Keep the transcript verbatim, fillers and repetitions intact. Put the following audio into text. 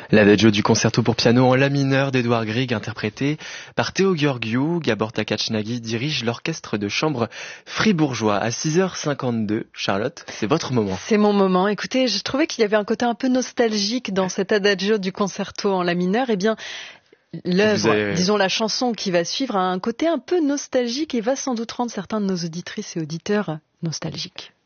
L'adagio du concerto pour piano en la mineur d'Edouard Grieg, interprété par Théo Gheorghiu. Gabor Takachnagi dirige l'orchestre de chambre fribourgeois. À six heures cinquante-deux, Charlotte, c'est votre moment. C'est mon moment. Écoutez, je trouvais qu'il y avait un côté un peu nostalgique dans cet adagio du concerto en la mineur. Eh bien, l'œuvre, avez... disons la chanson qui va suivre, a un côté un peu nostalgique et va sans doute rendre certains de nos auditrices et auditeurs nostalgiques.